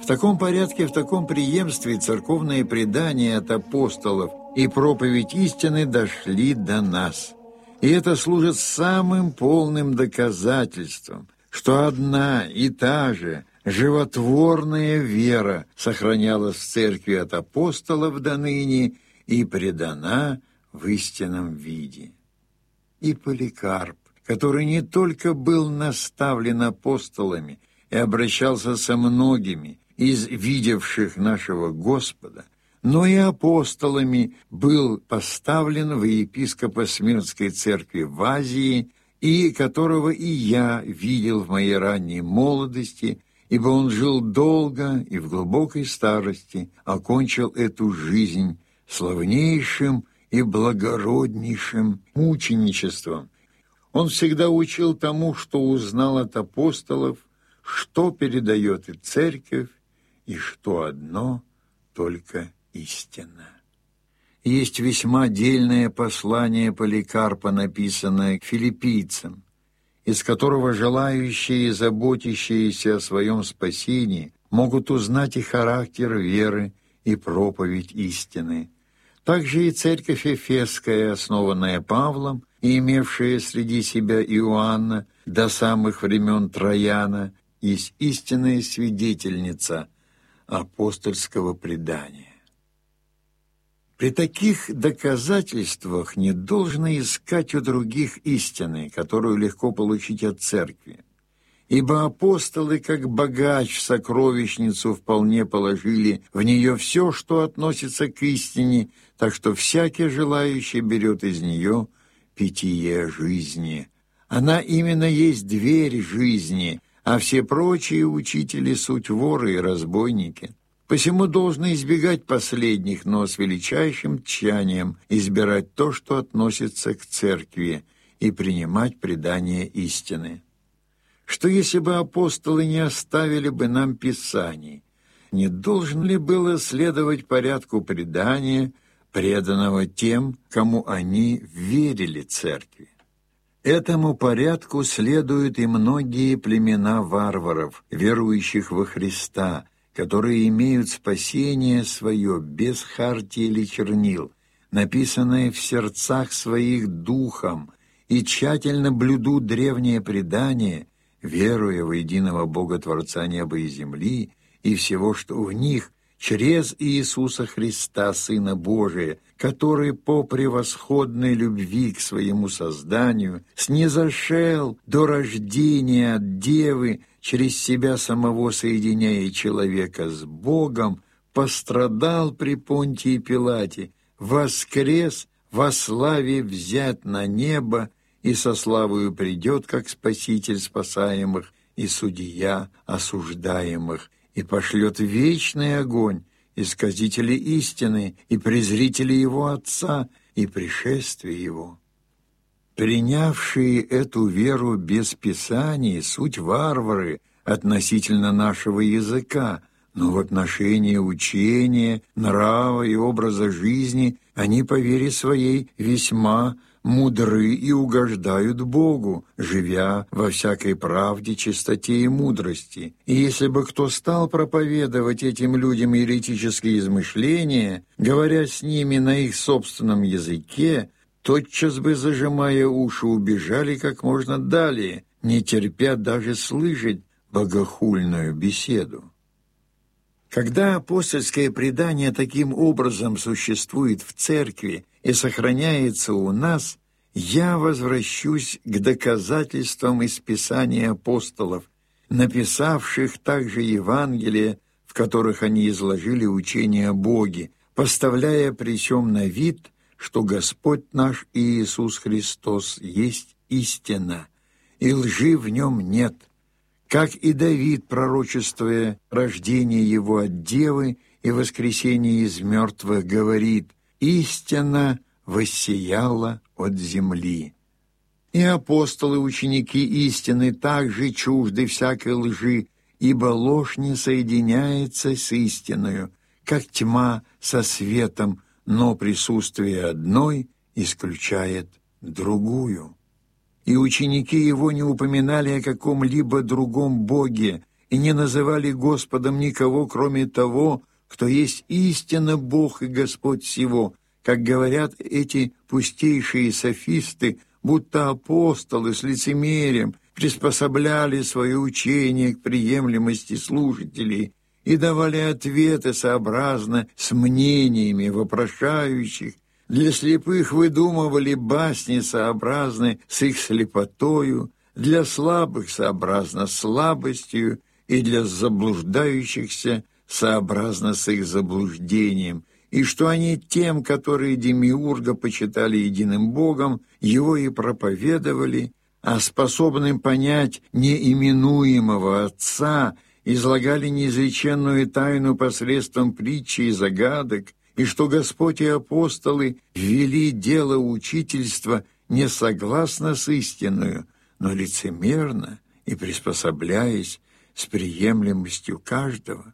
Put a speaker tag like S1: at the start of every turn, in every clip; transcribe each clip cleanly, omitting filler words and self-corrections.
S1: В таком порядке, в таком преемстве церковные предания от апостолов и проповедь истины дошли до нас. И это служит самым полным доказательством, что одна и та же животворная вера сохранялась в церкви от апостолов до ныне и предана в истинном виде. И Поликарп, который не только был наставлен апостолами и обращался со многими из видевших нашего Господа, но и апостолами был поставлен во епископа Смирнской церкви в Азии, и которого и я видел в моей ранней молодости, ибо он жил долго и в глубокой старости окончил эту жизнь славнейшим и благороднейшим мученичеством. Он всегда учил тому, что узнал от апостолов, что передает и церковь, и что одно только истина. Есть весьма дельное послание Поликарпа, написанное к филиппийцам, из которого желающие и заботящиеся о своем спасении могут узнать и характер веры, и проповедь истины. Также и церковь Эфесская, основанная Павлом и имевшая среди себя Иоанна до самых времен Трояна, есть истинная свидетельница апостольского предания. При таких доказательствах не должно искать у других истины, которую легко получить от церкви. Ибо апостолы, как богач в сокровищницу, вполне положили в нее все, что относится к истине, так что всякий желающий берет из нее питье жизни. Она именно есть дверь жизни, а все прочие учители суть воры и разбойники. Посему должны избегать последних, но с величайшим тщанием избирать то, что относится к церкви, и принимать предание истины. Что если бы апостолы не оставили бы нам Писаний, не должно ли было следовать порядку предания, преданного тем, кому они верили церкви? Этому порядку следуют и многие племена варваров, верующих во Христа, которые имеют спасение свое без хартии или чернил, написанное в сердцах своих духом, и тщательно блюдут древнее предание, веруя во единого Бога Творца неба и земли, и всего, что в них, через Иисуса Христа, Сына Божия, который по превосходной любви к своему созданию снизошел до рождения от Девы, через себя самого соединяя человека с Богом, пострадал при Понтии Пилате, воскрес, во славе взят на небо, и со славою придет, как Спаситель спасаемых и судья осуждаемых, и пошлет вечный огонь исказители истины и презрители его Отца и пришествие его. Принявшие эту веру без Писаний суть варвары относительно нашего языка, но в отношении учения, нрава и образа жизни они по вере своей весьма мудры и угождают Богу, живя во всякой правде, чистоте и мудрости. И если бы кто стал проповедовать этим людям еретические измышления, говоря с ними на их собственном языке, тотчас бы, зажимая уши, убежали как можно далее, не терпя даже слышать богохульную беседу. Когда апостольское предание таким образом существует в церкви и сохраняется у нас, я возвращусь к доказательствам из Писания апостолов, написавших также Евангелия, в которых они изложили учение о Боге, поставляя при сём на вид, что Господь наш Иисус Христос есть истина, и лжи в нем нет, как и Давид, пророчествуя рождение его от Девы и воскресение из мертвых, говорит: «Истина воссияла от земли». И апостолы, ученики истины, также чужды всякой лжи, ибо ложь не соединяется с истиною, как тьма со светом, но присутствие одной исключает другую. И ученики его не упоминали о каком-либо другом Боге, и не называли Господом никого, кроме того, кто есть истинно Бог и Господь всего, как говорят эти пустейшие софисты, будто апостолы с лицемерием приспособляли свое учение к приемлемости слушателей и давали ответы сообразно с мнениями вопрошающих, для слепых выдумывали басни сообразно с их слепотою, для слабых сообразно слабостью и для заблуждающихся сообразно с их заблуждением, и что они тем, которые Демиурга почитали единым Богом, его и проповедовали, а способным понять неименуемого Отца излагали неизреченную тайну посредством притчи и загадок, и что Господь и апостолы вели дело учительства не согласно с истиною, но лицемерно и приспособляясь с приемлемостью каждого.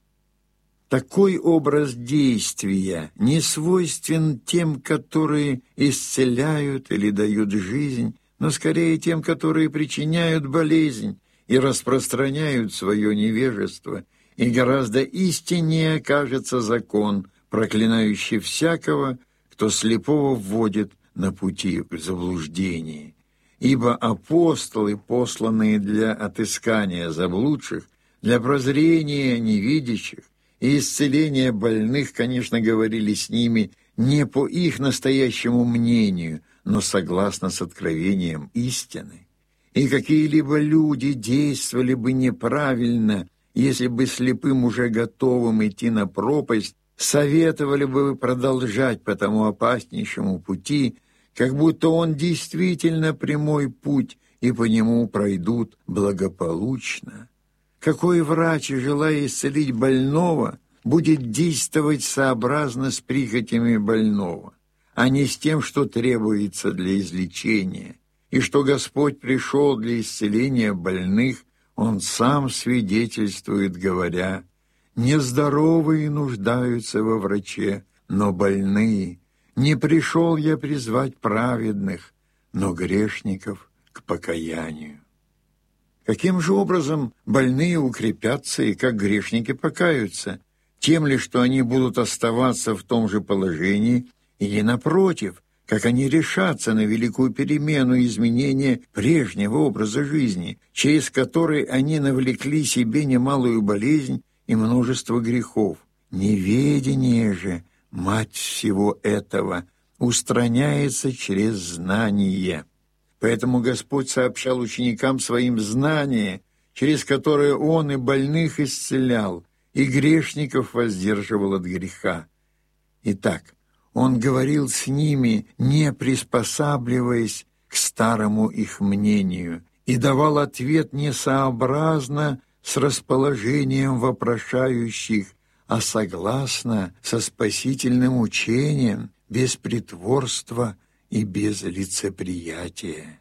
S1: Такой образ действия не свойствен тем, которые исцеляют или дают жизнь, но скорее тем, которые причиняют болезнь и распространяют свое невежество, и гораздо истиннее кажется закон, проклинающий всякого, кто слепого вводит на пути к заблуждению. Ибо апостолы, посланные для отыскания заблудших, для прозрения невидящих и исцеления больных, конечно, говорили с ними не по их настоящему мнению, но согласно с откровением истины. И какие-либо люди действовали бы неправильно, если бы слепым, уже готовым идти на пропасть, советовали бы продолжать по тому опаснейшему пути, как будто он действительно прямой путь, и по нему пройдут благополучно. Какой врач, желая исцелить больного, будет действовать сообразно с прихотями больного, а не с тем, что требуется для излечения, и что Господь пришел для исцеления больных, Он сам свидетельствует, говоря: «Нездоровые нуждаются во враче, но больные. Не пришел я призвать праведных, но грешников к покаянию». Каким же образом больные укрепятся и как грешники покаются? Тем ли, что они будут оставаться в том же положении, или, напротив, как они решатся на великую перемену и изменение прежнего образа жизни, через который они навлекли себе немалую болезнь и множество грехов? Неведение же, мать всего этого, устраняется через знание. Поэтому Господь сообщал ученикам своим знание, через которое Он и больных исцелял, и грешников воздерживал от греха. Итак, Он говорил с ними, не приспосабливаясь к старому их мнению, и давал ответ несообразно с расположением вопрошающих, а согласно со спасительным учением, без притворства и без лицеприятия.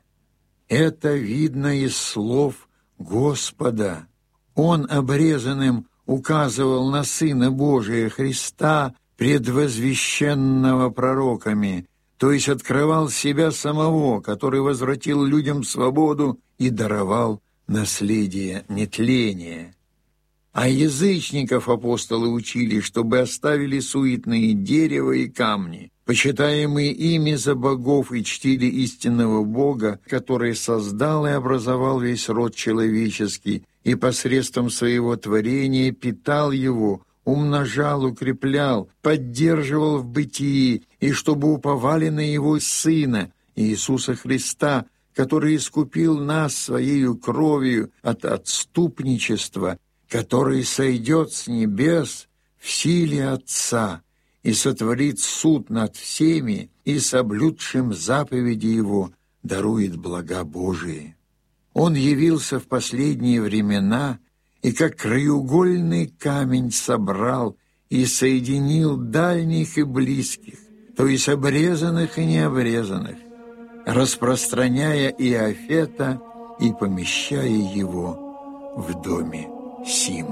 S1: Это видно из слов Господа. Он обрезанным указывал на Сына Божия Христа, предвозвещенного пророками, то есть открывал себя самого, который возвратил людям свободу и даровал наследие нетления. А язычников апостолы учили, чтобы оставили суетные дерева и камни, почитаемые ими за богов, и чтили истинного Бога, который создал и образовал весь род человеческий, и посредством своего творения питал его, умножал, укреплял, поддерживал в бытии, и чтобы уповали на Его Сына, Иисуса Христа, который искупил нас Своею кровью от отступничества, который сойдет с небес в силе Отца и сотворит суд над всеми, и соблюдшим заповеди Его дарует блага Божии. Он явился в последние времена и как краеугольный камень собрал и соединил дальних и близких, то есть обрезанных и необрезанных, распространяя Иофета и помещая его в доме сим.